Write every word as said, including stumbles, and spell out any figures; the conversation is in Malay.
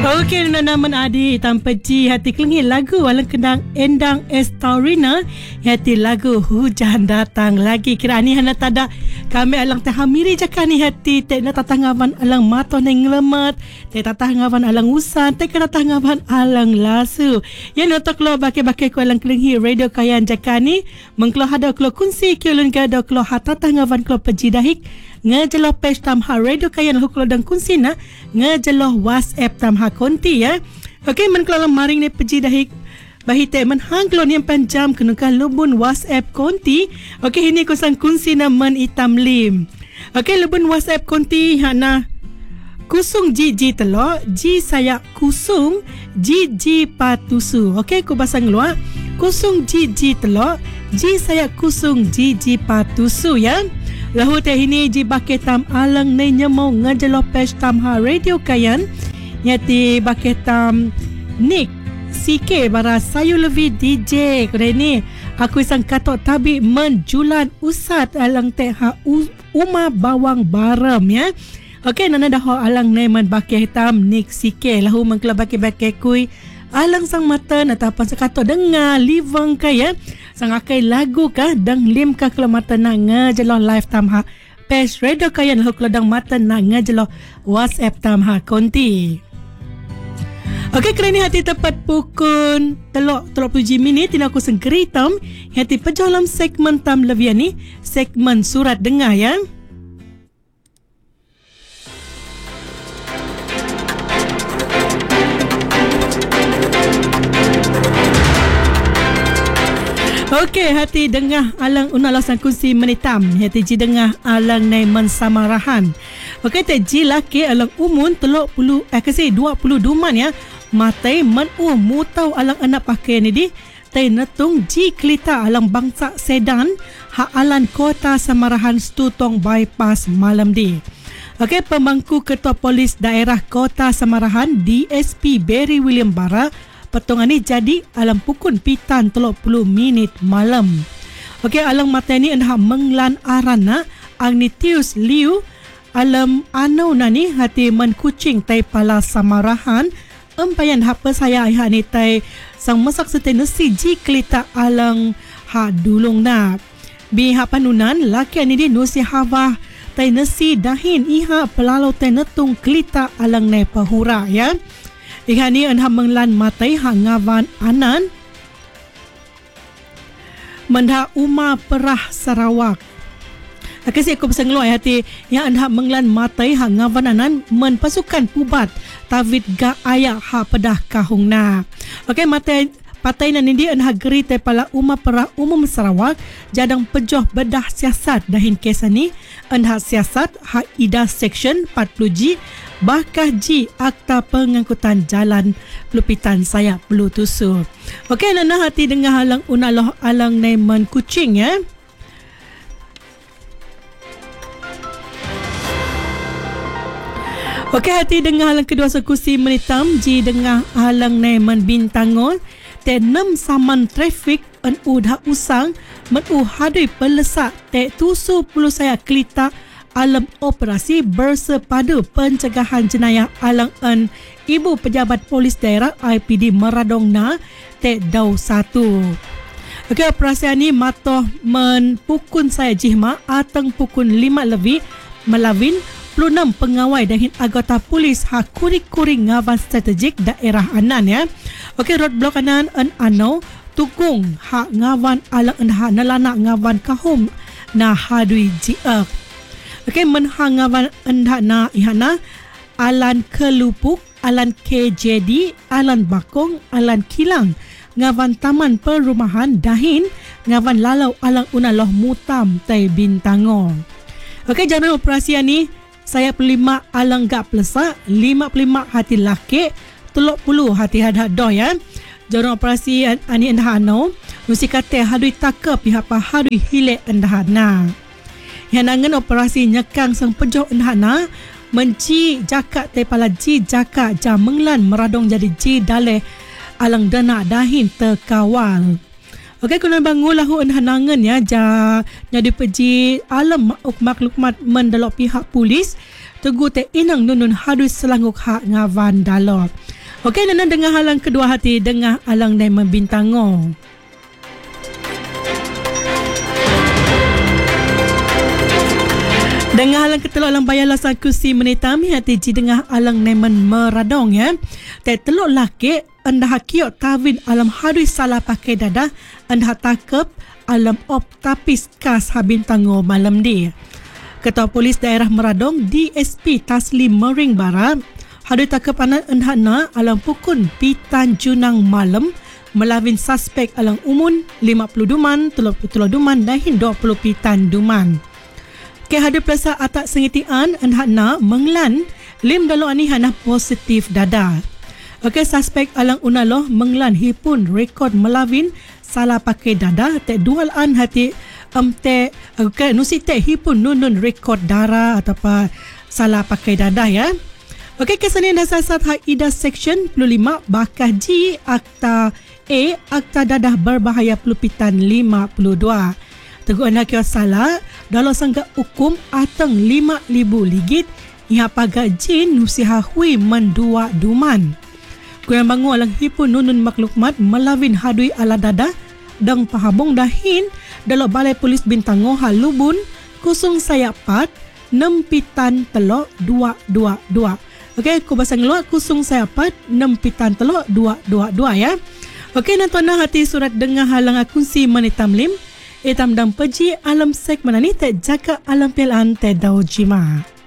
Okey, nanaman adi tanpa ji hati kelengi lagu alang kendang Endang Estorina hati lagu hujan datang lagi kira ni hana tada kami alang teh hamiri jaka ni hati teh na tatangawan alang mato neng lemat teh tatangawan alang usan teh kana tangawan alang lasu ya notok lo bake-bake ko alang kelengi radio kayan jaka ni mengklo hada klo kunsi kiulun gado klo hata tangawan klo pejidahik ngejeloh page tamha radio kayan huklo dan kunsina ngejeloh WhatsApp tamha konti ya. Okey men kalau maring ni peji dahik bahite men hanglo ni panjam kenukah lubun WhatsApp konti. Okey ini kusang kunsina men itam lim. Okey lubun WhatsApp konti hana kusung ji ji telo ji saya kusung ji ji patusu. Okey ku basang luar kusung ji ji telo ji saya kusung ji ji patusu ya. Lahu teh ini ji baketam alang ne nyemau ngajelo page tamha radio kayan yati baketam Nick C K bara sayu levi D J kore ni aku isang katok tabi menjulan usat alang teh ha uma bawang baram ya. Okey nana dah alang ne man baketam Nick C K lahu mengkela bake-bake kui alang sang mata natapan sekato dengar liveng kaya sang akai lagu kah dang lim kah kalau mata nak ngejelo live tamha page radio kaya lahu kalau dang mata nak ngejelo WhatsApp tamha konti. Okey kali ni hati tepat pukul telok telok puluh minit tina aku sengkeri tam hati pejalam segmen tam lebih ni segmen surat dengar ya. Okey, hati dengar alang unalasan kunci menitam. Hati ji dengar alang nai mensamarahan. Okey, te ji laki alang umun telok puluh, eh kasi dua puluh duman ya. Matai man uh mutau alang anak pakai ni di. Te netung ji kelita alang bangsa sedan. Ha alan kota Samarahan Stutong bypass malam di. Okey, pemangku ketua polis daerah kota Samarahan D S P Barry William Bara petongan ni jadi alam pukul pitan telok puluh minit malam. Okey alang mata ni endah menglan arana Agnitius Liu alam anau nani hati men kucing tai pala Samarahan empayan hapa saya ai ni tai sang masak setenesi ji kelita alang ha dulung nak. Bi hapanunan laki ni di nusi hawa tai nesi dahin iha pelalau tai netung kelita alang nai pahura ya. Ikan ni enham menglan matai hangawan anan mendha Uma Perah Sarawak. Kasi aku pesan ngeluai hati yang enham menglan matai hangawan anan men pasukan pubat tawid ga ayak ha pedah kahung na. Okey matai patai nan ini enha geri te pala Uma Perah Umum Sarawak jadang pejoh bedah siasat dahin kes ni enha siasat ha ida section empat puluh G bakah ji akta pengangkutan jalan pelupitan sayap Bluetooth. Okey nana hati dengar halang unaloh alang naiman kucing ya. Okey hati dengar halang kedua sekusi menitam ji dengar halang naiman bintangol te enam saman trafik en udah usang men u hadui pelesak te tusu puluh saya kelita alam operasi bersepadu pencegahan jenayah alang en ibu pejabat polis daerah I P D Meradongna te dau satu. Okey operasi ni matoh men pukun saya jihma atang pukun lima lebih melawin puluh enam pengawai dan anggota polis ha kurik-kuring ngawan strategik daerah anan ya. Okey roadblock anan en anau tukung ha ngawan alang en ha nalana ngawan kahum na hadui jiak. Okey menhangawan endah na ihana alan kelupuk alan K J D alan bakong alan kilang ngawan taman perumahan dahin ngawan lalau alang unaloh mutam tai bintangong. Okey jalan operasi ni saya pelima alang gak pelesa lima puluh lima hati laki telok puluh hati hadad doh ya. Jalan operasi ani endah no nusi kate hadui taka pihak pa hadui hile endah na. Yang nangan operasi nyekang sang pejoh enhana menci jakak te pala ji jakak jam menglan meradong jadi ji dale alang dana dahin terkawal. Okey kunan bangun lahu enhanangan ya ja jadi peji alam maklumat mendelok pihak polis Tugu te inang nunun hadus selanguk hak ngawan dalok. Okey, nana dengar halang kedua hati dengar alang dan membintango. Dengar halang ketelok alang bayalah saku si menitam hati ji dengar alang nemen meradong ya. Te telok laki anda hakiok tawin alam hadui salah pakai dadah anda takep alam op tapis kas habin tango malam di. Ketua Polis Daerah Meradong D S P Taslim Mering Barat hadui takep anak anda na alam pukun pitan junang malam melawin suspek alang umun lima puluh duman, tiga puluh duman dan dua puluh pitan duman. Ke hadui pelasa atak sengitian anda na menglan lim dalu ani hana positif dada. Okey, suspek alang unaloh menglan hipun rekod melawin salah pakai dada te dual an hati um, te okay, nusi te hipun nunun rekod darah atau apa salah pakai dada ya. Okey, kesanin dasar sat Haida Section dua puluh lima bakah G Akta A Akta Dadah Berbahaya Pelupitan lima puluh dua. Teguhan hakikat salah dalam sangka hukum ateng lima ribu ligit ia paga jin nusiha hui mendua duman. Kuyang bangu alang hipun nunun maklukmat melawin hadui ala dada dang pahabong dahin dalam Balai Polis Bintango Halubun kusung saya pat enam pitan telok dua dua dua. Okey, ku basang luak kusung saya pat enam pitan telok dua dua dua ya. Okey, nantuana hati surat dengar halang akunsi menitam lim Itam dan peji alam sek manani te jaka alam pilan te dau jima.